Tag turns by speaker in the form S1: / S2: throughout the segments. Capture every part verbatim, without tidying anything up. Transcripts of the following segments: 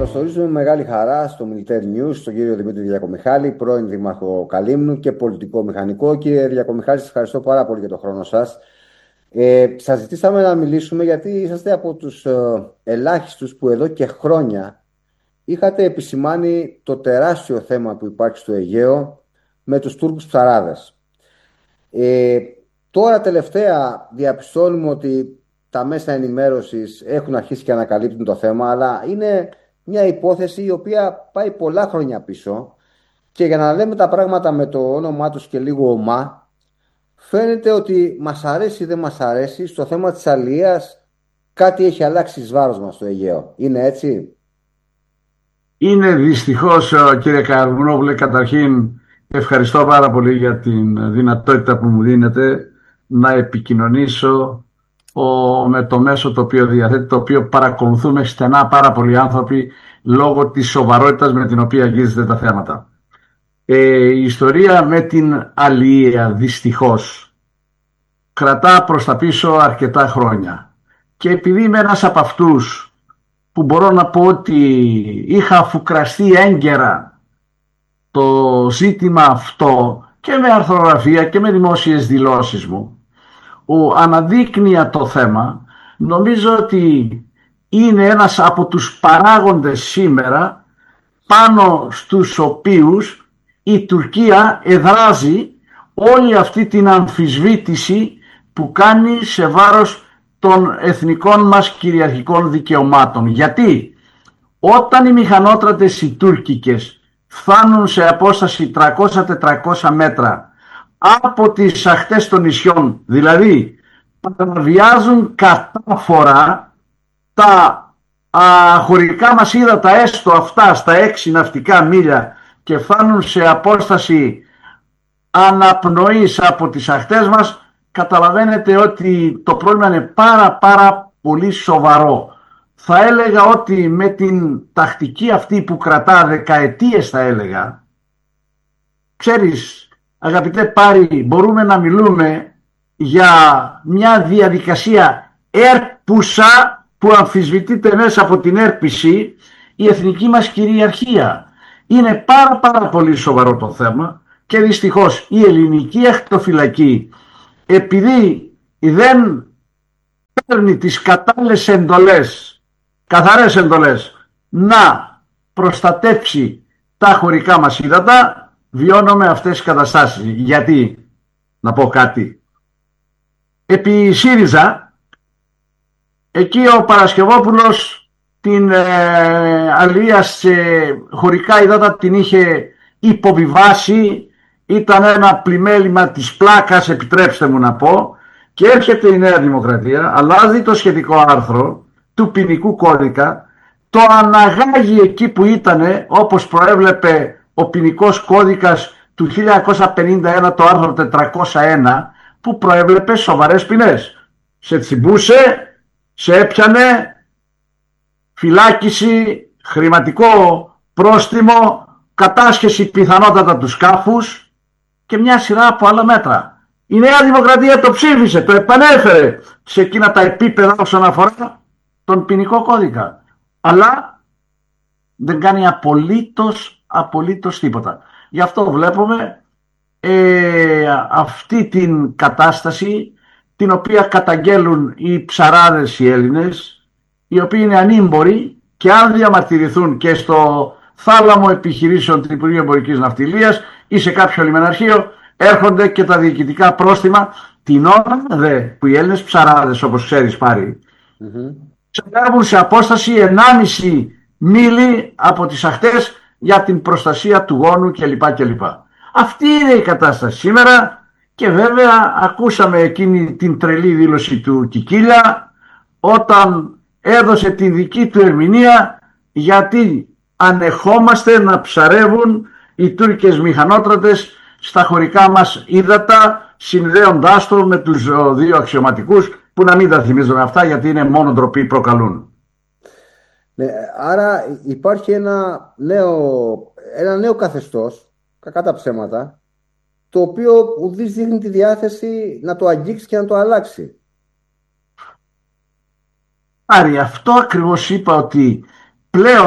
S1: Καλωσορίζουμε με μεγάλη χαρά στο Military News τον κύριο Δημήτρη Διακομιχάλη, πρώην Δήμαρχο Καλύμνου και πολιτικό μηχανικό. Κύριε Διακομιχάλη, σας ευχαριστώ πάρα πολύ για τον χρόνο σας. Ε, σας ζητήσαμε να μιλήσουμε γιατί είσαστε από τους ε, ελάχιστους που εδώ και χρόνια είχατε επισημάνει το τεράστιο θέμα που υπάρχει στο Αιγαίο με τους Τούρκους ψαράδες. Ε, τώρα τελευταία διαπιστώνουμε ότι τα μέσα ενημέρωσης έχουν αρχίσει και ανακαλύπτουν το θέμα, αλλά είναι μια υπόθεση η οποία πάει πολλά χρόνια πίσω και για να λέμε τα πράγματα με το όνομά τους και λίγο ομά, φαίνεται ότι μας αρέσει ή δεν μας αρέσει, στο θέμα της αλληλείας κάτι έχει αλλάξει εις βάρος μας στο Αιγαίο. Είναι έτσι?
S2: Είναι δυστυχώς, κύριε Καρμουνόπουλε. Καταρχήν ευχαριστώ πάρα πολύ για την δυνατότητα που μου δίνετε να επικοινωνήσω ο, με το μέσο το οποίο διαθέτει, το οποίο παρακολουθούμε στενά πάρα πολλοί άνθρωποι λόγω της σοβαρότητας με την οποία αγγίζετε τα θέματα. Ε, η ιστορία με την αλληλεία δυστυχώς κρατά προς τα πίσω αρκετά χρόνια και επειδή είμαι ένας από αυτούς που μπορώ να πω ότι είχα αφουκραστεί έγκαιρα το ζήτημα αυτό και με αρθρογραφία και με δημόσιες δηλώσεις μου, ο αναδείκνυα το θέμα, νομίζω ότι είναι ένας από τους παράγοντες σήμερα πάνω στους οποίους η Τουρκία εδράζει όλη αυτή την αμφισβήτηση που κάνει σε βάρος των εθνικών μας κυριαρχικών δικαιωμάτων. Γιατί όταν οι μηχανότρατες οι τουρκικές φτάνουν σε απόσταση τριακόσια με τετρακόσια μέτρα από τις ακτές των νησιών, δηλαδή παραβιάζουν κατάφορα τα α, χωρικά μας ύδατα, έστω αυτά στα έξι ναυτικά μίλια, και φτάνουν σε απόσταση αναπνοής από τις ακτές μας, καταλαβαίνετε ότι το πρόβλημα είναι πάρα πάρα πολύ σοβαρό. Θα έλεγα ότι με την τακτική αυτή που κρατά δεκαετίες, θα έλεγα, ξέρεις αγαπητέ Πάρη, μπορούμε να μιλούμε για μια διαδικασία έρπουσα που αμφισβητείται μέσα από την έρπιση η εθνική μας κυριαρχία. Είναι πάρα πάρα πολύ σοβαρό το θέμα και δυστυχώς η ελληνική ακτοφυλακή, επειδή δεν παίρνει τις κατάλληλες εντολές, καθαρές εντολές, να προστατεύσει τα χωρικά μας ύδατα, βιώνουμε αυτές τις καταστάσεις. Γιατί, να πω κάτι, επί ΣΥΡΙΖΑ, εκεί ο Παρασκευόπουλος την ε, αλληλεία σε χωρικά υδάτα την είχε υποβιβάσει, ήταν ένα πλημέλημα της πλάκας, επιτρέψτε μου να πω, και έρχεται η Νέα Δημοκρατία, αλλάζει το σχετικό άρθρο του ποινικού κώδικα, το αναγάγει εκεί που ήτανε, όπως προέβλεπε ο ποινικός κώδικας του χίλια εννιακόσια πενήντα ένα, το άρθρο τετρακόσια ένα, που προέβλεπε σοβαρές ποινές. Σε τσιμπούσε, σε έπιανε, φυλάκιση, χρηματικό πρόστιμο, κατάσχεση πιθανότατα του σκάφους και μια σειρά από άλλα μέτρα. Η Νέα Δημοκρατία το ψήφισε, το επανέφερε σε εκείνα τα επίπεδα όσον αφορά τον ποινικό κώδικα. Αλλά δεν κάνει απολύτως, απολύτως τίποτα. Γι' αυτό βλέπουμε ε, αυτή την κατάσταση την οποία καταγγέλουν οι ψαράδες οι Έλληνες, οι οποίοι είναι ανήμποροι και αν διαμαρτυρηθούν και στο θάλαμο επιχειρήσεων του Υπουργείου Εμπορικής Ναυτιλίας ή σε κάποιο λιμεναρχείο, έρχονται και τα διοικητικά πρόστιμα. Την ώρα δε που οι Έλληνες ψαράδες, όπως ξέρεις Πάρη, mm-hmm. ψαρεύουν σε απόσταση ενάμιση μίλι από τις ακτές για την προστασία του γόνου κλπ. κλπ. Αυτή είναι η κατάσταση σήμερα. Και βέβαια ακούσαμε εκείνη την τρελή δήλωση του Κικίλια όταν έδωσε τη δική του ερμηνεία γιατί ανεχόμαστε να ψαρεύουν οι Τούρκες μηχανότρατες στα χωρικά μας ύδατα, συνδέοντάς το με τους δύο αξιωματικούς, που να μην τα θυμίζουμε αυτά γιατί είναι μόνο ντροπή προκαλούν.
S1: Ναι, άρα υπάρχει ένα νέο, ένα νέο καθεστώς, κακά τα ψέματα, το οποίο ουδής δείχνει τη διάθεση να το αγγίξει και να το αλλάξει.
S2: Άρη, αυτό ακριβώς είπα, ότι πλέον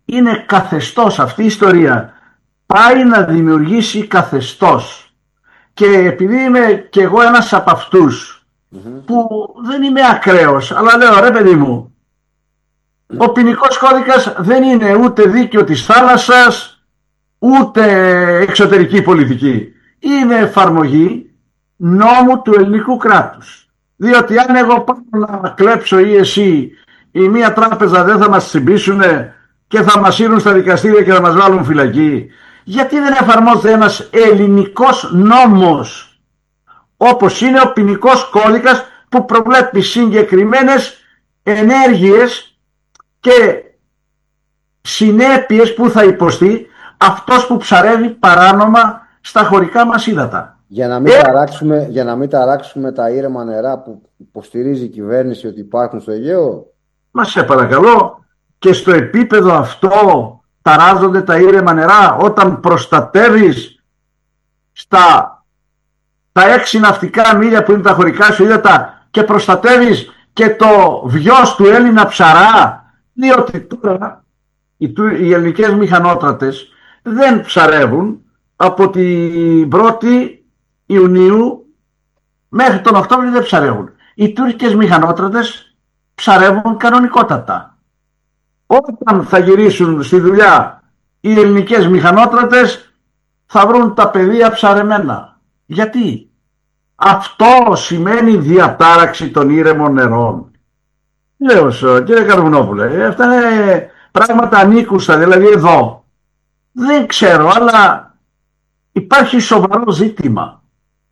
S2: είναι καθεστώς. Αυτή η ιστορία πάει να δημιουργήσει καθεστώς. Και επειδή είμαι και εγώ ένας από αυτούς mm-hmm. που δεν είμαι ακραίος, αλλά λέω ρε παιδί μου, ο ποινικός κώδικας δεν είναι ούτε δίκαιο της θάλασσας, ούτε εξωτερική πολιτική. Είναι εφαρμογή νόμου του ελληνικού κράτους. Διότι αν εγώ πάω να κλέψω ή εσύ ή μία τράπεζα, δεν θα μας τσιμπήσουνε και θα μας σύρουν στα δικαστήρια και θα μας βάλουν φυλακή. Γιατί δεν εφαρμόζεται ένας ελληνικός νόμος, όπως είναι ο ποινικός κώδικας, που προβλέπει συγκεκριμένες ενέργειες και συνέπειες που θα υποστεί αυτός που ψαρεύει παράνομα στα χωρικά μας ύδατα.
S1: Για να μην, ε... ταράξουμε, για να μην ταράξουμε τα ήρεμα νερά που υποστηρίζει η κυβέρνηση ότι υπάρχουν στο Αιγαίο.
S2: Μα σε παρακαλώ, και στο επίπεδο αυτό ταράζονται τα ήρεμα νερά όταν προστατεύεις στα τα έξι ναυτικά μίλια που είναι τα χωρικά σου ύδατα και προστατεύεις και το βιος του Έλληνα ψαρά, διότι τώρα οι, οι ελληνικές μηχανότρατες δεν ψαρεύουν από την πρώτη Ιουνίου μέχρι τον Οκτώβριο, δεν ψαρεύουν. Οι τουρκικές μηχανότρατες ψαρεύουν κανονικότατα. Όταν θα γυρίσουν στη δουλειά οι ελληνικές μηχανότρατες θα βρουν τα πεδία ψαρεμένα. Γιατί? Αυτό σημαίνει διατάραξη των ήρεμων νερών. Λέω, κύριε Καρβουνόπουλε, αυτά είναι πράγματα ανήκουστα, δηλαδή εδώ. Δεν ξέρω, αλλά υπάρχει σοβαρό ζήτημα.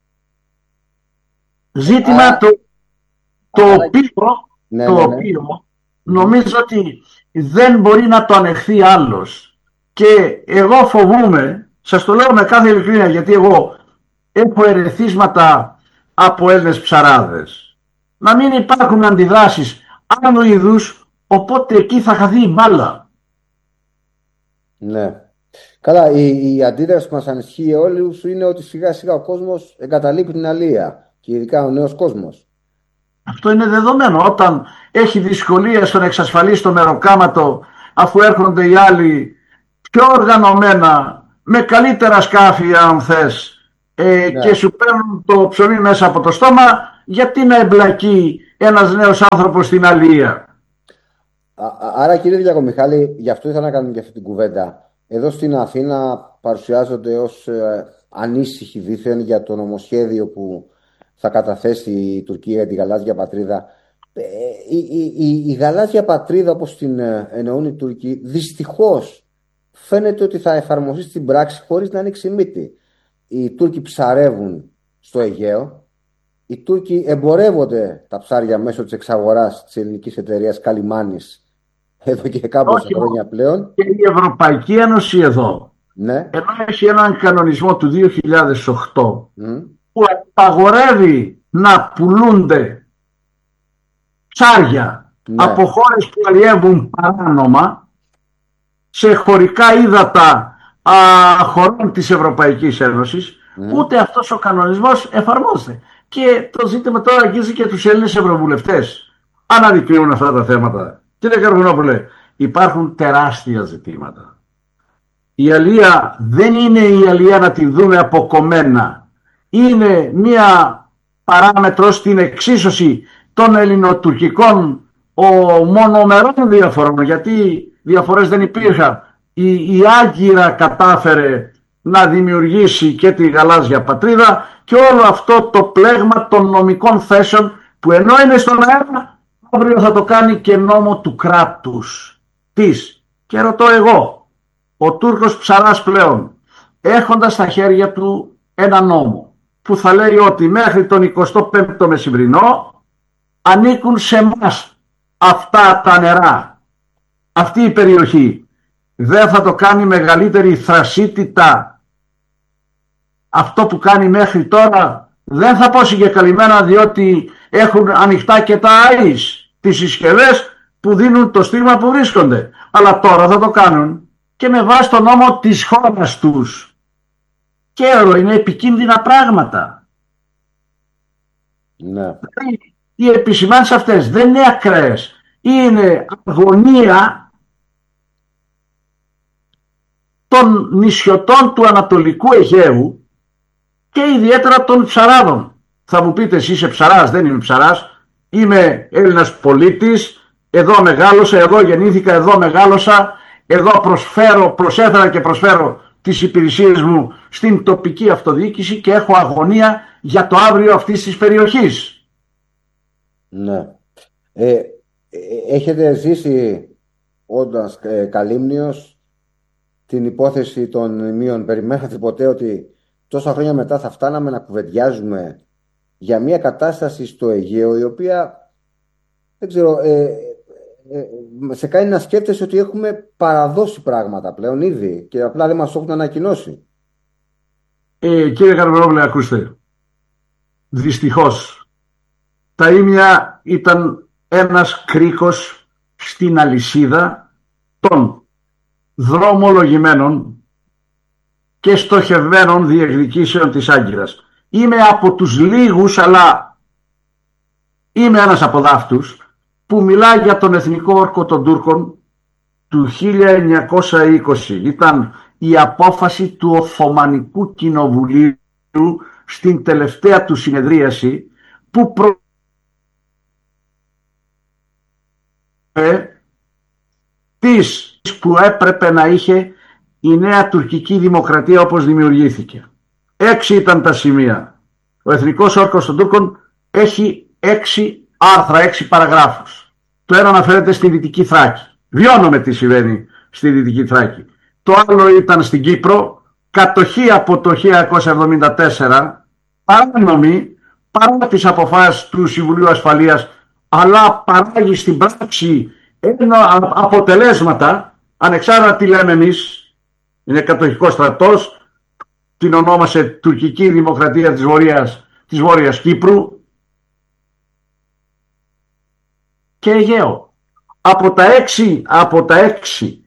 S2: Ζήτημα Α, το, το Α, οποίο, ναι, το ναι, ναι. οποίο νομίζω ότι δεν μπορεί να το ανεχθεί άλλος. Και εγώ φοβούμαι, σας το λέω με κάθε ειλικρίνεια, γιατί εγώ έχω ερεθίσματα από Έλληνες ψαράδες, να μην υπάρχουν αντιδράσεις άλλου είδους, οπότε εκεί θα χαθεί η μπάλα.
S1: Ναι. Καλά, η, η αντίδραση που μας ανισχύει όλους είναι ότι σιγά σιγά ο κόσμος εγκαταλείπει την αλία, και ειδικά ο νέος κόσμος.
S2: Αυτό είναι δεδομένο. Όταν έχει δυσκολία στο να εξασφαλίσει το μεροκάματο, αφού έρχονται οι άλλοι πιο οργανωμένα, με καλύτερα σκάφη αν θες, ε, ναι. και σου παίρνουν το ψωμί μέσα από το στόμα, γιατί να εμπλακεί ένας νέος άνθρωπος στην αλία?
S1: Άρα, κύριε Διακομιχάλη, γι' αυτό ήθελα να κάνουμε και αυτή την κουβέντα. Εδώ στην Αθήνα παρουσιάζονται ως ε, ανήσυχοι δήθεν για το νομοσχέδιο που θα καταθέσει η Τουρκία για τη γαλάζια πατρίδα. Ε, η, η, η, η γαλάζια πατρίδα, όπως την εννοούν οι Τούρκοι, δυστυχώς φαίνεται ότι θα εφαρμοστεί στην πράξη χωρίς να ανοίξει μύτη. Οι Τούρκοι ψαρεύουν στο Αιγαίο. Οι Τούρκοι εμπορεύονται τα ψάρια μέσω της εξαγοράς της ελληνικής εταιρείας Καλιμάνης εδώ και κάμποσα χρόνια πλέον.
S2: Και η Ευρωπαϊκή Ένωση εδώ,
S1: ναι.
S2: ενώ έχει έναν κανονισμό του δύο χιλιάδες οκτώ
S1: mm.
S2: που απαγορεύει να πουλούνται ψάρια, ναι. από χώρες που αλλιεύουν παράνομα σε χωρικά ύδατα α, χωρών της Ευρωπαϊκής Ένωσης, mm. ούτε αυτός ο κανονισμός εφαρμόζεται. Και το ζήτημα τώρα αγγίζει και τους Έλληνες ευρωβουλευτές. Αναδεικνύουν αυτά τα θέματα. Κύριε Καρβουνόπουλε, υπάρχουν τεράστια ζητήματα. Η αλία δεν είναι η αλία να την δούμε αποκομμένα. Είναι μία παράμετρο στην εξίσωση των ελληνοτουρκικών μονομερών διαφορών, γιατί διαφορές δεν υπήρχαν. Η, η Άγκυρα κατάφερε να δημιουργήσει και τη γαλάζια πατρίδα και όλο αυτό το πλέγμα των νομικών θέσεων που ενώ είναι στον αέρα, αύριο θα το κάνει και νόμο του κράτους της. Και ρωτώ εγώ, ο Τούρκος ψαράς πλέον, έχοντας στα χέρια του ένα νόμο που θα λέει ότι μέχρι τον εικοστό πέμπτο μεσημβρινό ανήκουν σε εμάς αυτά τα νερά, αυτή η περιοχή, δεν θα το κάνει μεγαλύτερη θρασίτητα αυτό που κάνει μέχρι τώρα? Δεν θα πω συγκεκαλυμμένα, διότι έχουν ανοιχτά και τα ΆΙΣ, τις συσκευές που δίνουν το στίγμα που βρίσκονται, αλλά τώρα θα το κάνουν και με βάση τον νόμο της χώρας τους. Και εδώ είναι επικίνδυνα πράγματα.
S1: Ναι.
S2: Οι επισημάνσεις αυτές δεν είναι ακραίες, είναι αγωνία των νησιωτών του Ανατολικού Αιγαίου και ιδιαίτερα των ψαράδων. Θα μου πείτε, εσύ είσαι ψαράς? Δεν είμαι ψαράς. Είμαι Έλληνας πολίτης, εδώ μεγάλωσα, εδώ γεννήθηκα, εδώ μεγάλωσα, εδώ προσφέρω, προσέφερα και προσφέρω τις υπηρεσίες μου στην τοπική αυτοδιοίκηση και έχω αγωνία για το αύριο αυτής της περιοχής.
S1: Ναι. Ε, ε, έχετε ζήσει όντας ε, Καλύμνιος την υπόθεση των μνημείων? Περιμένατε ποτέ ότι τόσα χρόνια μετά θα φτάναμε να κουβεντιάζουμε για μια κατάσταση στο Αιγαίο η οποία, δεν ξέρω, ε, ε, ε, σε κάνει να σκέφτεσαι ότι έχουμε παραδώσει πράγματα πλέον ήδη και απλά δεν μας το έχουν ανακοινώσει?
S2: Ε, κύριε Καρβερόπουλε, ακούστε. Δυστυχώς, τα ίμια ήταν ένας κρίκος στην αλυσίδα των δρομολογημένων και στοχευμένων διεκδικήσεων της Άγκυρας. Είμαι από τους λίγους, αλλά είμαι ένας από δάφτους, που μιλά για τον Εθνικό Όρκο των Τούρκων του χίλια εννιακόσια είκοσι. Ήταν η απόφαση του Οθωμανικού Κοινοβουλίου στην τελευταία του συνεδρίαση που προ... της που έπρεπε να είχε η νέα τουρκική δημοκρατία όπως δημιουργήθηκε. Έξι ήταν τα σημεία. Ο Εθνικός Όρκος των Τούρκων έχει έξι άρθρα, έξι παραγράφους. Το ένα αναφέρεται στη Δυτική Θράκη. Βιώνουμε τι συμβαίνει στη Δυτική Θράκη. Το άλλο ήταν στην Κύπρο, κατοχή από το χίλια εννιακόσια εβδομήντα τέσσερα, παράνομη παρά τις αποφάσεις του Συμβουλίου Ασφαλείας, αλλά παράγει στην πράξη ένα αποτελέσματα, ανεξάρτητα τι λέμε εμείς, είναι κατοχικός στρατός, την ονόμασε Τουρκική Δημοκρατία της Βορείας, της Βόρειας Κύπρου και Αιγαίο. Από τα έξι, από τα έξι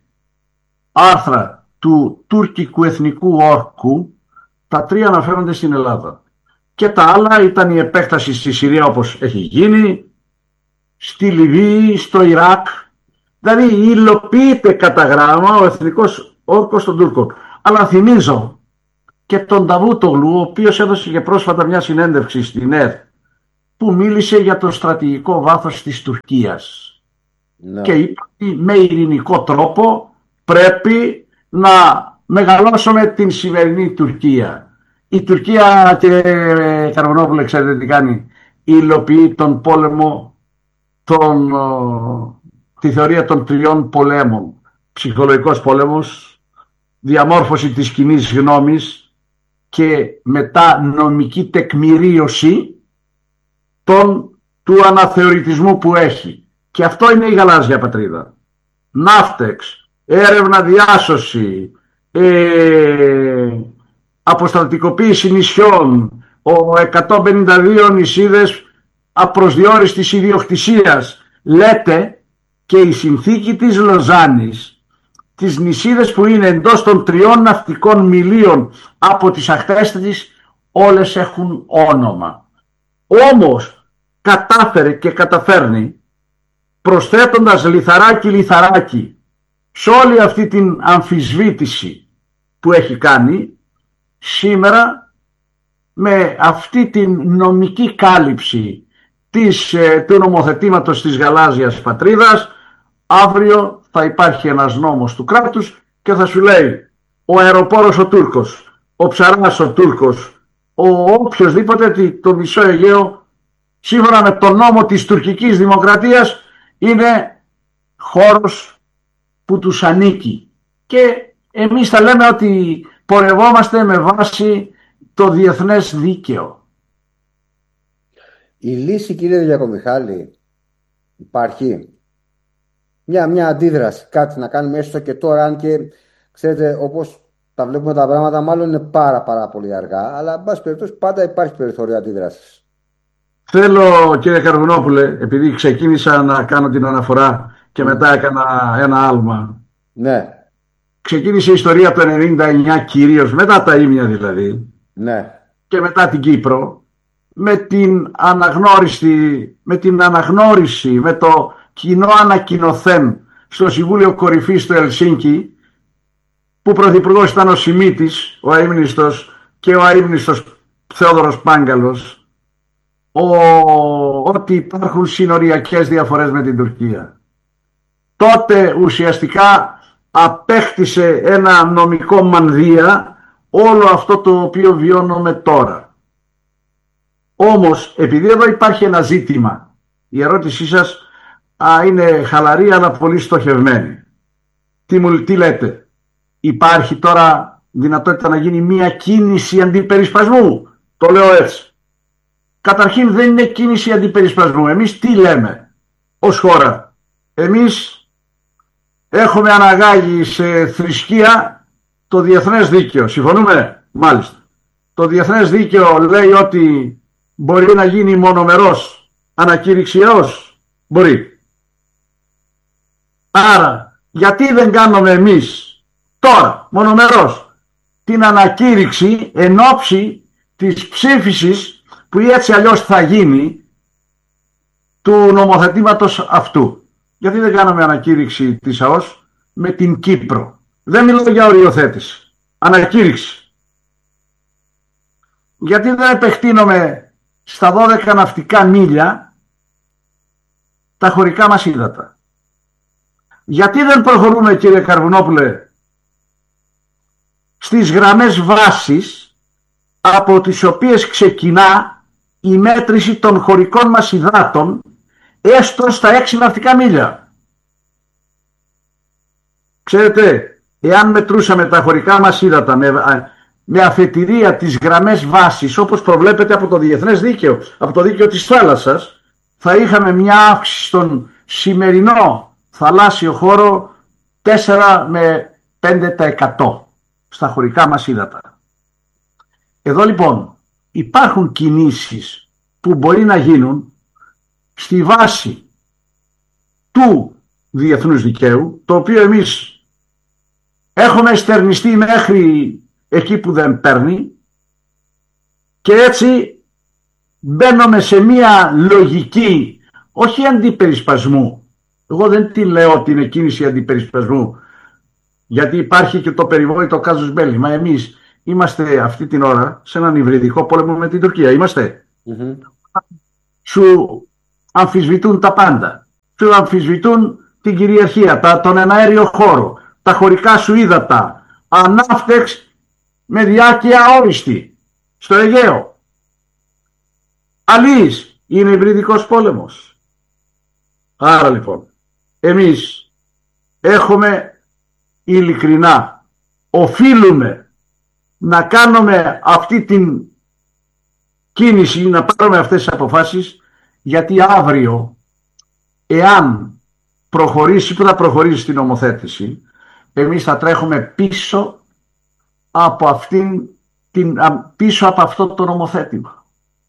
S2: άρθρα του τουρκικού εθνικού όρκου, τα τρία αναφέρονται στην Ελλάδα. Και τα άλλα ήταν η επέκταση στη Συρία όπως έχει γίνει, στη Λιβύη, στο Ιράκ. Δηλαδή υλοποιείται κατά γράμμα ο Εθνικός Όρκος των Τούρκων. Αλλά θυμίζω και τον Νταβούτογλου, ο οποίος έδωσε και πρόσφατα μια συνέντευξη στην ΕΡΤ, που μίλησε για το στρατηγικό βάθος της Τουρκίας. No. Και είπε ότι με ειρηνικό τρόπο πρέπει να μεγαλώσουμε την σημερινή Τουρκία. Η Τουρκία, κύριε Καρβονόπουλε, ξέρετε τι κάνει? Υλοποιεί τον πόλεμο, τον, τη θεωρία των τριών πολέμων. Ψυχολογικός πόλεμος, διαμόρφωση της κοινής γνώμης και μετά νομική τεκμηρίωση των, του αναθεωρητισμού που έχει. Και αυτό είναι η γαλάζια πατρίδα. Ναύτεξ, έρευνα διάσωση, ε, αποστρατικοποίηση νησιών, ο εκατόν πενήντα δύο νησίδες απροσδιόριστης ιδιοκτησίας. Λέτε και η συνθήκη της Λοζάνης, τις νησίδες που είναι εντός των τριών ναυτικών μιλίων από τις ακτές της, όλες έχουν όνομα. Όμως κατάφερε και καταφέρνει, προσθέτοντας λιθαράκι λιθαράκι σε όλη αυτή την αμφισβήτηση που έχει κάνει, σήμερα με αυτή την νομική κάλυψη της, του νομοθετήματος της γαλάζιας πατρίδας, αύριο θα υπάρχει ένας νόμος του κράτους και θα σου λέει ο αεροπόρος ο Τούρκος, ο ψαράς ο Τούρκος, ο οποιοσδήποτε, ότι το μισό Αιγαίο σύμφωνα με τον νόμο της τουρκικής δημοκρατίας είναι χώρος που τους ανήκει. Και εμείς θα λέμε ότι πορευόμαστε με βάση το διεθνές δίκαιο.
S1: Η λύση, κύριε Διακομιχάλη, υπάρχει? Μια, μια αντίδραση, κάτι να κάνουμε έστω και τώρα, αν και ξέρετε όπως τα βλέπουμε τα πράγματα μάλλον είναι πάρα πάρα πολύ αργά, αλλά εν πάση περιπτώσει πάντα υπάρχει περιθώριο αντίδρασης.
S2: Θέλω, κύριε Καρβουνόπουλε, επειδή ξεκίνησα να κάνω την αναφορά και μετά έκανα ένα άλμα.
S1: Ναι. Ξεκίνησε
S2: η ιστορία το ενενήντα εννιά κυρίως, μετά τα ίμια δηλαδή.
S1: Ναι.
S2: Και μετά την Κύπρο, με την αναγνώριση, με την αναγνώριση, με το κοινό ανακοινωθέν στο Συμβούλιο Κορυφής στο Ελσίνκι που πρωθυπουργός ήταν ο Σιμίτης, ο αείμνηστος, και ο αείμνηστος Θεόδωρος Πάγκαλος, ο, ότι υπάρχουν συνοριακές διαφορές με την Τουρκία. Τότε ουσιαστικά απέκτησε ένα νομικό μανδύα όλο αυτό το οποίο βιώνουμε τώρα. Όμως, επειδή εδώ υπάρχει ένα ζήτημα, η ερώτησή σας α, είναι χαλαρή αλλά πολύ στοχευμένη. Τι, μου, τι λέτε, υπάρχει τώρα δυνατότητα να γίνει μια κίνηση αντιπερισπασμού? Το λέω έτσι. Καταρχήν δεν είναι κίνηση αντιπερισπασμού. Εμείς τι λέμε ως χώρα? Εμείς έχουμε αναγάγει σε θρησκεία το διεθνές δίκαιο. Συμφωνούμε? Μάλιστα. Το διεθνές δίκαιο λέει ότι μπορεί να γίνει μονομερός ανακήρυξη έως. Μπορεί. Άρα, γιατί δεν κάνουμε εμείς τώρα μονομερός την ανακήρυξη εν ώψη της ψήφισης που έτσι αλλιώς θα γίνει του νομοθετήματος αυτού? Γιατί δεν κάναμε ανακήρυξη της ΑΟΣ με την Κύπρο? Δεν μιλώ για οριοθέτηση. Ανακήρυξη. Γιατί δεν επεκτείνουμε στα δώδεκα ναυτικά μίλια τα χωρικά μας ύδατα? Γιατί δεν προχωρούμε, κύριε Καρβουνόπουλε, στις γραμμές βάσης από τις οποίες ξεκινά η μέτρηση των χωρικών μας υδάτων έστω στα έξι ναυτικά μίλια? Ξέρετε, εάν μετρούσαμε τα χωρικά μας ύδατα με, με αφετηρία τις γραμμές βάσης όπως προβλέπεται από το διεθνές δίκαιο, από το δίκαιο της θάλασσας, θα είχαμε μια αύξηση στον σημερινό θαλάσσιο χώρο τέσσερα με πέντε τοις εκατό στα χωρικά μας ύδατα. Εδώ λοιπόν υπάρχουν κινήσεις που μπορεί να γίνουν στη βάση του διεθνούς δικαίου, το οποίο εμείς έχουμε στερνιστεί μέχρι εκεί που δεν παίρνει, και έτσι μπαίνουμε σε μία λογική όχι αντιπερισπασμού. Εγώ δεν τη λέω ότι είναι κίνηση αντιπερισπασμού, γιατί υπάρχει και το περιβόητο κάζους μπέλι. Μα εμείς είμαστε αυτή την ώρα σε έναν υβριδικό πόλεμο με την Τουρκία. Είμαστε. Mm-hmm. Σου αμφισβητούν τα πάντα. Σου αμφισβητούν την κυριαρχία, τα, τον εναέριο χώρο, τα χωρικά σου ύδατα, ανάφτεξ με διάρκεια αόριστη στο Αιγαίο. Αλής είναι υβριδικός πόλεμος. Άρα λοιπόν εμείς έχουμε ειλικρινά, οφείλουμε να κάνουμε αυτή την κίνηση, να πάρουμε αυτές τις αποφάσεις, γιατί αύριο, εάν προχωρήσει, που θα προχωρήσει στην νομοθέτηση, εμείς θα τρέχουμε πίσω από, αυτήν, την, πίσω από αυτό το νομοθέτημα.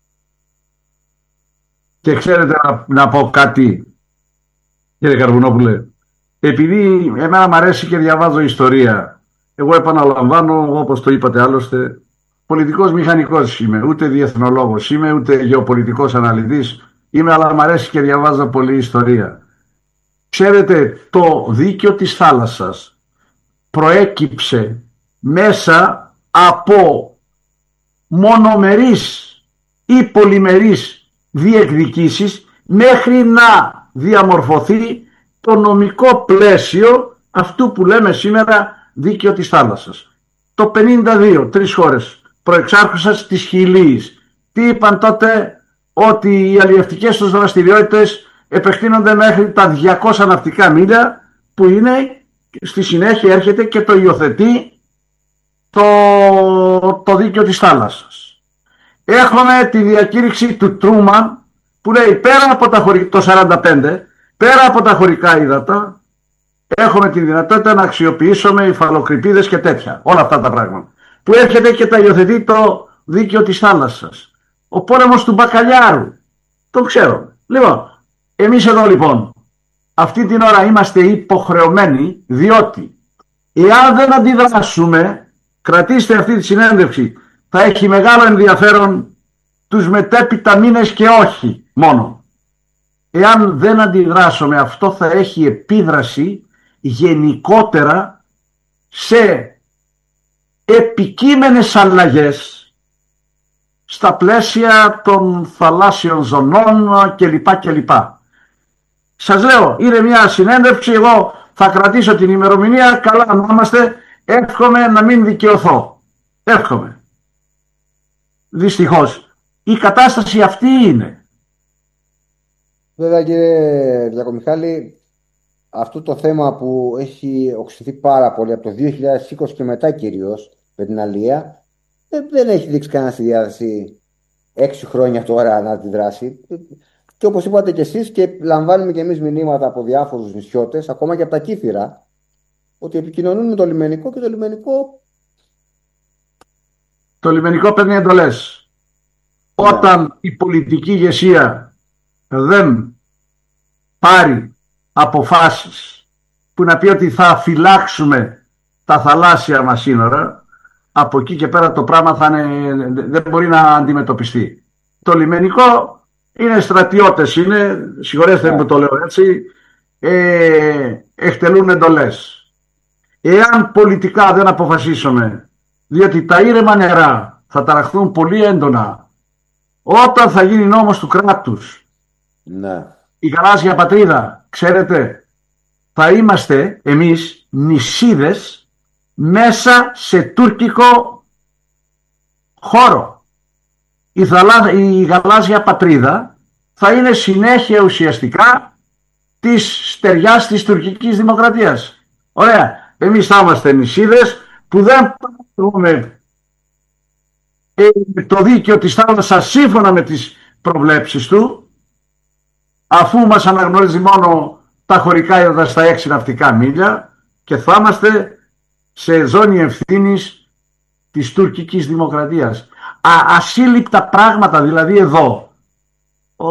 S2: Και ξέρετε να, να πω κάτι, κύριε Καρβουνόπουλε, επειδή εμένα μου αρέσει και διαβάζω ιστορία, εγώ επαναλαμβάνω, όπως το είπατε άλλωστε, πολιτικός μηχανικός είμαι, ούτε διεθνολόγος είμαι, ούτε γεωπολιτικός αναλυτής είμαι, αλλά μου αρέσει και διαβάζω πολύ ιστορία. Ξέρετε, το δίκαιο της θάλασσας προέκυψε μέσα από μονομερείς ή πολυμερείς διεκδικήσεις μέχρι να διαμορφωθεί το νομικό πλαίσιο αυτού που λέμε σήμερα δίκαιο της θάλασσας. Το πενήντα δύο, τρεις χώρες προεξάρχουσας της Χιλής, τι είπαν τότε? Ότι οι αλλιευτικές τους δραστηριότητες επεκτείνονται μέχρι τα διακόσια ναυτικά μίλια, που είναι, στη συνέχεια έρχεται και το υιοθετεί το, το δίκαιο της θάλασσας. Έχουμε τη διακήρυξη του Τρούμαν που λέει πέρα από τα χωρικά, το σαράντα πέντε, πέρα από τα χωρικά ύδατα έχουμε τη δυνατότητα να αξιοποιήσουμε υφαλοκρηπίδες και τέτοια, όλα αυτά τα πράγματα, που έρχεται και τα υιοθετεί το δίκαιο της θάλασσας. Ο πόλεμος του Μπακαλιάρου, τον ξέρω. Λοιπόν, εμείς εδώ λοιπόν αυτή την ώρα είμαστε υποχρεωμένοι, διότι εάν δεν αντιδράσουμε, κρατήστε αυτή τη συνέντευξη, θα έχει μεγάλο ενδιαφέρον τους μετέπειτα μήνες και όχι μόνο. Εάν δεν αντιδράσουμε, αυτό θα έχει επίδραση γενικότερα σε επικείμενες αλλαγές στα πλαίσια των θαλάσσιων ζωνών κλπ. κλπ. Σας λέω, είναι μια συνέντευξη, εγώ θα κρατήσω την ημερομηνία, καλά να είμαστε, εύχομαι να μην δικαιωθώ. Εύχομαι. Δυστυχώς. Η κατάσταση αυτή είναι.
S1: Βέβαια, κύριε Διακομιχάλη, αυτό το θέμα που έχει οξυθεί πάρα πολύ από το δύο χιλιάδες είκοσι και μετά κυρίως με την αλία, δεν έχει δείξει κανένα στη διάθεση έξι χρόνια τώρα να αντιδράσει. Και όπως είπατε και εσείς, και λαμβάνουμε και εμείς μηνύματα από διάφορους νησιώτες, ακόμα και από τα Κύθυρα, ότι επικοινωνούν με το λιμενικό και το λιμενικό.
S2: Το λιμενικό παίρνει εντολές. Ναι. Όταν η πολιτική ηγεσία δεν πάρει αποφάσεις που να πει ότι θα φυλάξουμε τα θαλάσσια μας σύνορα, από εκεί και πέρα το πράγμα θα είναι, δεν μπορεί να αντιμετωπιστεί. Το λιμενικό είναι στρατιώτες, είναι, συγχωρέστε yeah. που το λέω έτσι, ε, εκτελούν εντολές. Εάν πολιτικά δεν αποφασίσουμε, διότι τα ήρεμα νερά θα ταραχθούν πολύ έντονα όταν θα γίνει νόμος του κράτους, yeah. η γαλάζια πατρίδα, ξέρετε, θα είμαστε εμείς νησίδες μέσα σε τουρκικό χώρο. Η, θαλά, η γαλάζια πατρίδα θα είναι συνέχεια ουσιαστικά της στεριάς της τουρκικής δημοκρατίας. Ωραία. Εμείς θα είμαστε νησίδες που δεν παρακολουθούμε ε, το δίκαιο της θάλασσας σύμφωνα με τις προβλέψεις του, αφού μας αναγνωρίζει μόνο τα χωρικά έδαφη στα έξι ναυτικά μίλια, και θα είμαστε σε ζώνη ευθύνης της τουρκικής δημοκρατίας. Α, ασύλληπτα πράγματα δηλαδή εδώ. Ο...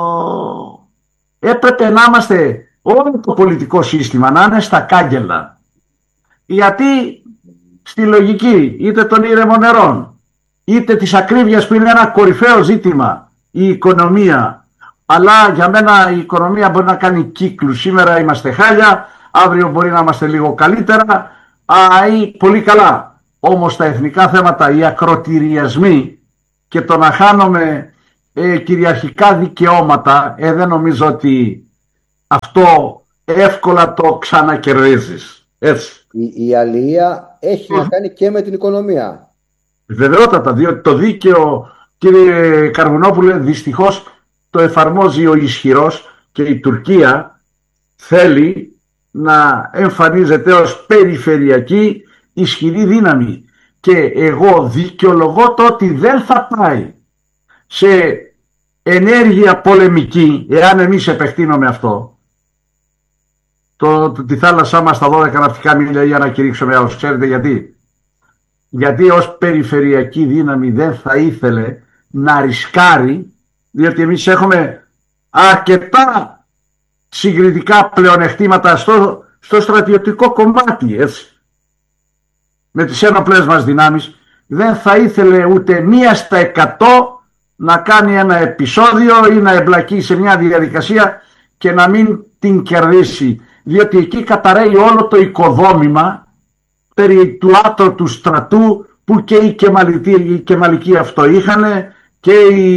S2: Έπρεπε να είμαστε όλο το πολιτικό σύστημα να είναι στα κάγκελα. Γιατί στη λογική είτε των ήρεμων νερών, είτε της ακρίβειας που είναι ένα κορυφαίο ζήτημα, η οικονομία, αλλά για μένα η οικονομία μπορεί να κάνει κύκλους. Σήμερα είμαστε χάλια, αύριο μπορεί να είμαστε λίγο καλύτερα α, ή πολύ καλά. Όμως τα εθνικά θέματα, οι ακροτηριασμοί και το να χάνουμε ε, κυριαρχικά δικαιώματα, ε, δεν νομίζω ότι αυτό εύκολα το ξανακερδίζεις. Έτσι.
S1: Η, η αλληλεία έχει να κάνει και με την οικονομία.
S2: Βεβαιότατα, διότι το δίκαιο, κύριε Καρβουνόπουλε, δυστυχώς το εφαρμόζει ο ισχυρός, και η Τουρκία θέλει να εμφανίζεται ως περιφερειακή ισχυρή δύναμη. Και εγώ δικαιολογώ το ότι δεν θα πάει σε ενέργεια πολεμική, εάν εμείς επεκτείνουμε αυτό, το, το, τη θάλασσά μας στα δώδεκα ναυτικά μίλια για να κηρύξουμε άλλους. Ξέρετε γιατί? Γιατί ως περιφερειακή δύναμη δεν θα ήθελε να ρισκάρει, διότι εμείς έχουμε αρκετά συγκριτικά πλεονεκτήματα στο, στο στρατιωτικό κομμάτι, έτσι. Με τις ένοπλες μας δυνάμεις δεν θα ήθελε ούτε μία στα εκατό να κάνει ένα επεισόδιο ή να εμπλακεί σε μια διαδικασία και να μην την κερδίσει, διότι εκεί καταραίει όλο το οικοδόμημα περί του άτρωτου στρατού που και οι Κεμαλικοί αυτό είχαν και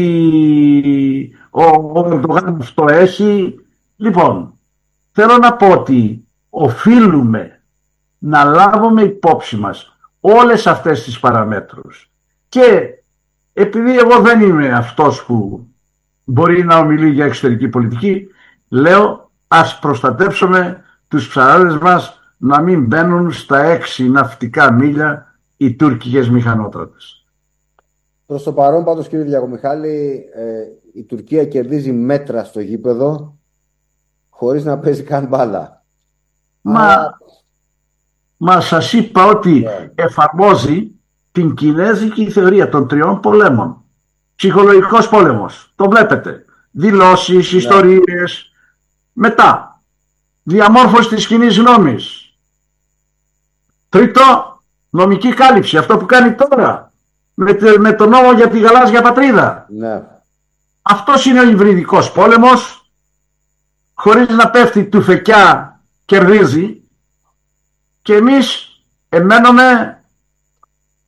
S2: η... ο Ερντογάν αυτό έχει. Λοιπόν, θέλω να πω ότι οφείλουμε να λάβουμε υπόψη μας όλες αυτές τις παραμέτρους, και επειδή εγώ δεν είμαι αυτός που μπορεί να ομιλεί για εξωτερική πολιτική, λέω ας προστατεύσουμε τους ψαράδες μας να μην μπαίνουν στα έξι ναυτικά μίλια οι τουρκικές μηχανότρατες.
S1: Προς το παρόν πάντως, κύριε Διακομιχάλη, ε, η Τουρκία κερδίζει μέτρα στο γήπεδο χωρίς να παίζει καν μπάλα.
S2: Μα, Α... μα σας είπα ότι yeah. εφαρμόζει την κινέζικη θεωρία των τριών πολέμων. Ψυχολογικός πόλεμος, το βλέπετε. Δηλώσεις, yeah. ιστορίες. Μετά, διαμόρφωση της κοινής γνώμης. Τρίτο, νομική κάλυψη, αυτό που κάνει τώρα με, με τον νόμο για τη γαλάζια πατρίδα.
S1: Yeah.
S2: Αυτός είναι ο υβριδικός πόλεμος, χωρίς να πέφτει του φεκιά κερδίζει, και εμείς εμένουμε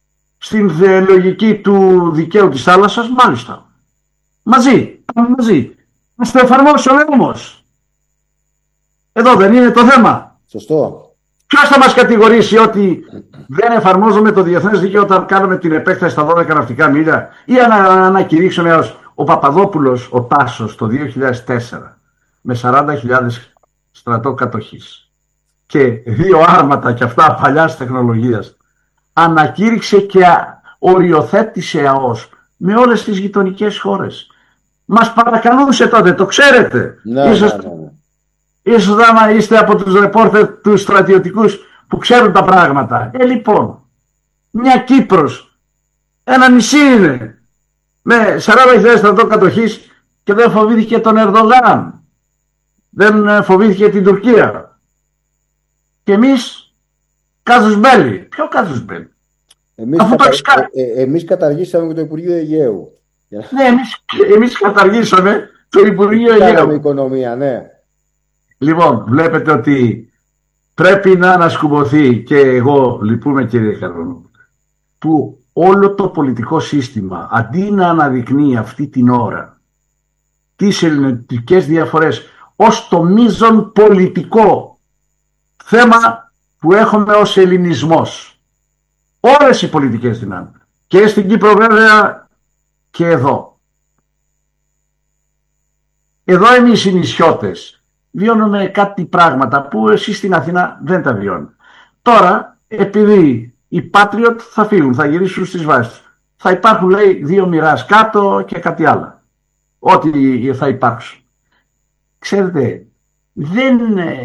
S2: στην λογική του δικαίου της θάλασσας, μάλιστα. Μαζί, μαζί. Ας το εφαρμόσει ο νόμος. Εδώ δεν είναι το θέμα.
S1: Σωστό.
S2: Ποιος θα μας κατηγορήσει ότι δεν εφαρμόζουμε το διεθνές δίκαιο όταν κάνουμε την επέκταση στα δώδεκα ναυτικά μίλια, ή να ανακηρύξουμε ως ο Παπαδόπουλος, ο Τάσος, το δύο χιλιάδες τέσσερα με σαράντα χιλιάδες στρατό κατοχής και δύο άρματα και αυτά παλιάς τεχνολογίας, ανακήρυξε και οριοθέτησε ΑΟΣ με όλες τις γειτονικές χώρες. Μας παρακαλούσε τότε, το ξέρετε.
S1: Ναι,
S2: ίσως,
S1: ναι, ναι.
S2: ίσως να είστε από τους ρεπόρτερ τους στρατιωτικούς που ξέρουν τα πράγματα. Ε, λοιπόν, μια Κύπρος, ένα νησί είναι, με σαράντα χιλιάδες στρατό κατοχής και δεν φοβήθηκε τον Ερντογάν. Δεν φοβήθηκε την Τουρκία. Και εμείς, κάζους μπέλη. Ποιο κάζους μπέλη?
S1: Εμείς,
S2: Αφού
S1: κατα...
S2: το
S1: ε, ε, εμείς καταργήσαμε και το Υπουργείο Αιγαίου.
S2: Ναι, εμείς, εμείς καταργήσαμε το Υπουργείο
S1: Κάναμε
S2: Αιγαίου.
S1: οικονομία, ναι.
S2: Λοιπόν, βλέπετε ότι πρέπει να ανασκουμποθεί, και εγώ λυπούμε, κύριε Καρβονού, που όλο το πολιτικό σύστημα, αντί να αναδεικνύει αυτή την ώρα τις ελληνικές διαφορές ως το μείζον πολιτικό θέμα που έχουμε ως ελληνισμός, όλες οι πολιτικές δυνάμεις, και στην Κύπρο βέβαια και εδώ. Εδώ εμείς οι νησιώτες βιώνουμε κάτι πράγματα που εσείς στην Αθήνα δεν τα βιώνετε. Τώρα, επειδή οι Patriot θα φύγουν, θα γυρίσουν στις βάσεις, θα υπάρχουν, λέει, δύο μοιράς κάτω και κάτι άλλο. Ό,τι θα υπάρξουν. Ξέρετε, δεν,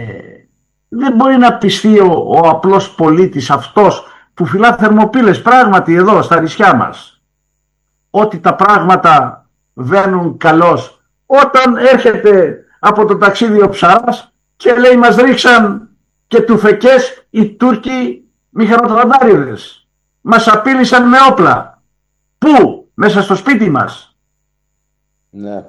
S2: δεν μπορεί να πιστεί ο, ο απλός πολίτης, αυτός που φυλά θερμοπύλες πράγματι εδώ στα νησιά μας, ότι τα πράγματα βαίνουν καλώς, όταν έρχεται από το ταξίδι ο Ψαράς και λέει μας ρίξαν και τουφεκές οι Τούρκοι μηχανοτραντάριδες. Μας απείλησαν με όπλα. Πού? Μέσα στο σπίτι μας.
S1: Ναι.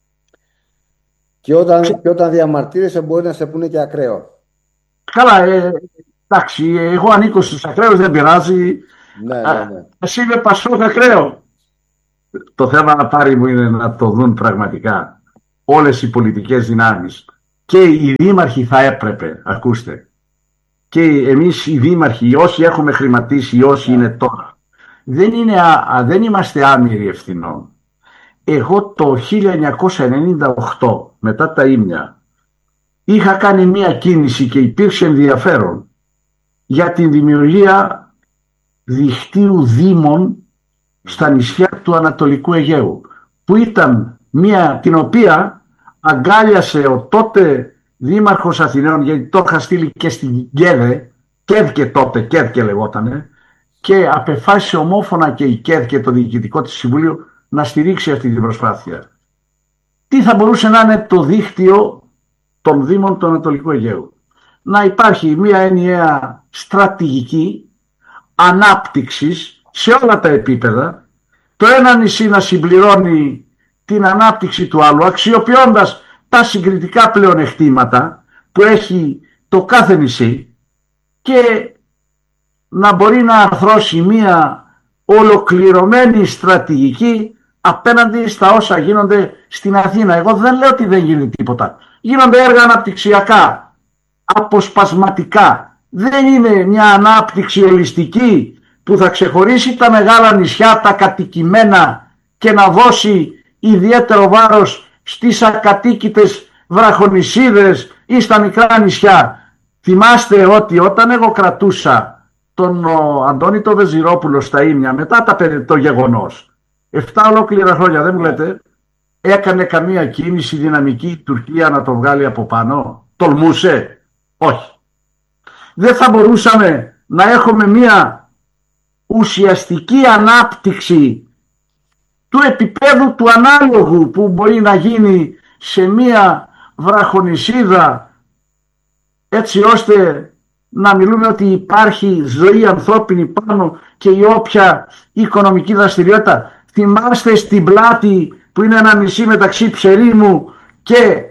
S1: Και όταν, και όταν διαμαρτύρεσαι μπορεί να σε πούνε και ακραίο.
S2: Καλά, ε, εντάξει, εγώ ανήκω στους ακραίους, δεν πειράζει.
S1: Ναι, ναι, ναι.
S2: Εσύ είμαι Πασόκ ακραίο. Το θέμα να πάρει μου είναι να το δουν πραγματικά όλες οι πολιτικές δυνάμεις. Και οι δήμαρχοι θα έπρεπε, ακούστε, και εμείς οι δήμαρχοι, όσοι έχουμε χρηματίσει, όσοι είναι τώρα, δεν, είναι, α, δεν είμαστε άμυροι ευθυνών. Εγώ το χίλια εννιακόσια ενενήντα οκτώ, μετά τα ίμια, είχα κάνει μία κίνηση και υπήρξε ενδιαφέρον για την δημιουργία δικτύου δήμων στα νησιά του Ανατολικού Αιγαίου, που ήταν μία, την οποία αγκάλιασε ο τότε δήμαρχος Αθηναίων, γιατί το είχα στείλει και στην ΚΕΔΕ, ΚΕΔ και τότε, ΚΕΔ και λεγότανε, και απεφάσισε ομόφωνα και η ΚΕΔ και το διοικητικό της Συμβουλίου να στηρίξει αυτή την προσπάθεια. Τι θα μπορούσε να είναι το δίκτυο των Δήμων του Ανατολικού Αιγαίου? Να υπάρχει μια ενιαία στρατηγική ανάπτυξης σε όλα τα επίπεδα, το ένα νησί να συμπληρώνει την ανάπτυξη του άλλου, αξιοποιώντας τα συγκριτικά πλεονεκτήματα που έχει το κάθε νησί, και να μπορεί να αρθρώσει μια ολοκληρωμένη στρατηγική απέναντι στα όσα γίνονται στην Αθήνα. Εγώ δεν λέω ότι δεν γίνεται τίποτα. Γίνονται έργα αναπτυξιακά, αποσπασματικά. Δεν είναι μια ανάπτυξη ολιστική που θα ξεχωρίσει τα μεγάλα νησιά, τα κατοικημένα, και να δώσει ιδιαίτερο βάρος στις ακατοίκητες βραχονησίδες ή στα μικρά νησιά. Θυμάστε ότι όταν εγώ κρατούσα τον ο, Αντώνη το Βεζιρόπουλο στα Ήμια μετά τα, το γεγονός, εφτά ολόκληρα χρόνια, δεν μου λέτε, έκανε καμία κίνηση δυναμική η Τουρκία να το βγάλει από πάνω? Τολμούσε? Όχι. Δεν θα μπορούσαμε να έχουμε μια ουσιαστική ανάπτυξη του επίπεδου του ανάλογου που μπορεί να γίνει σε μια βραχονησίδα, έτσι ώστε να μιλούμε ότι υπάρχει ζωή ανθρώπινη πάνω και η όποια οικονομική δραστηριότητα? Θυμάστε στην Πλάτη, που είναι ένα νησί μεταξύ Ψερίμου και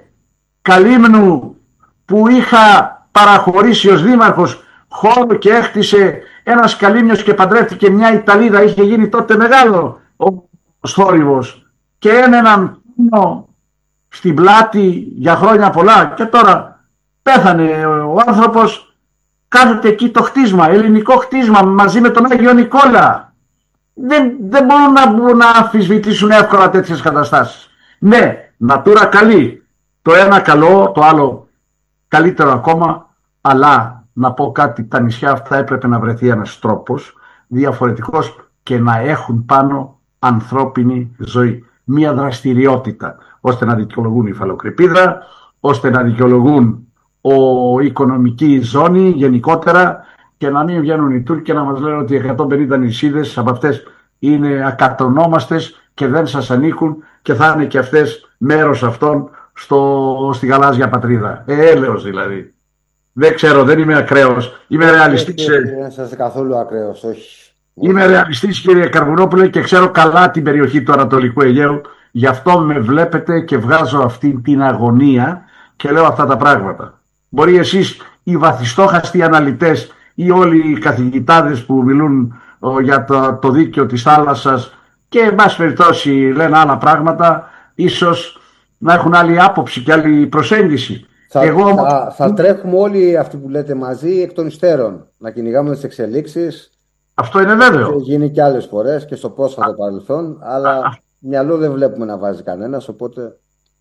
S2: Καλύμνου, που είχα παραχωρήσει ως δήμαρχος χώρο και έκτισε ένας Καλύμνιος και παντρεύτηκε μια Ιταλίδα, είχε γίνει τότε μεγάλο ο θόρυβος και έναν στην πλάτη για χρόνια πολλά και τώρα πέθανε ο άνθρωπος, κάθεται εκεί το χτίσμα, ελληνικό χτίσμα μαζί με τον Άγιο Νικόλα. Δεν, δεν μπορούν να, να αμφισβητήσουν εύκολα τέτοιες καταστάσεις. Ναι, Natura καλή, το ένα καλό, το άλλο καλύτερο ακόμα, αλλά να πω κάτι, τα νησιά αυτά έπρεπε να βρεθεί ένας τρόπος διαφορετικός και να έχουν πάνω ανθρώπινη ζωή. Μία δραστηριότητα, ώστε να δικαιολογούν η υφαλοκρηπίδα, ώστε να δικαιολογούν ο οικονομική ζώνη γενικότερα και να μην βγαίνουν οι Τούρκοι και να μας λένε ότι εκατόν πενήντα νησίδες από αυτές είναι ακατονόμαστες και δεν σας ανήκουν και θα είναι και αυτές μέρος αυτών στο, στη γαλάζια πατρίδα. Ε, έλεος δηλαδή. Δεν ξέρω, δεν είμαι ακραίος. Είμαι ρεαλιστής.
S1: Δεν είσαστε καθόλου ακραίος, όχι.
S2: Είμαι ρεαλιστής, κύριε Καρβουνόπουλε, και ξέρω καλά την περιοχή του Ανατολικού Αιγαίου. Γι' αυτό με βλέπετε και βγάζω αυτή την αγωνία και λέω αυτά τα πράγματα. Μπορεί εσείς οι βαθιστόχαστοι αναλυτές ή όλοι οι καθηγητάδες που μιλούν ο, για το, το δίκαιο της θάλασσας και εν πάση περιπτώσει λένε άλλα πράγματα, ίσως να έχουν άλλη άποψη και άλλη προσέγγιση.
S1: Θα,
S2: Εγώ...
S1: θα, θα τρέχουμε όλοι αυτοί που λέτε μαζί εκ των υστέρων, να κυνηγάμε τις εξελίξεις.
S2: Αυτό είναι βέβαιο.
S1: Έχει γίνει και άλλες φορές και στο πρόσφατο παρελθόν, αλλά α, μυαλό δεν βλέπουμε να βάζει κανένας, οπότε...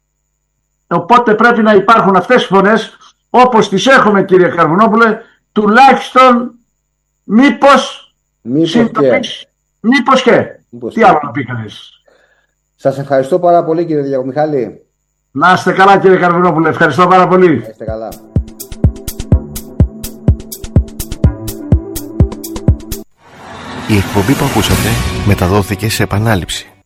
S2: Οπότε πρέπει να υπάρχουν αυτές οι φωνές, όπως τις έχουμε, κύριε Καρβουνόπουλε, τουλάχιστον μήπως
S1: μήπως και.
S2: Μήπως και. Μήπως Τι και. άλλο να πει κανείς.
S1: Σας ευχαριστώ πάρα πολύ, κύριε Διακομιχάλη.
S2: Να είστε καλά, κύριε Καρβουνόπουλε. Ευχαριστώ πάρα πολύ.
S1: Να είστε καλά.
S3: Η εκπομπή που ακούσατε μεταδόθηκε σε επανάληψη.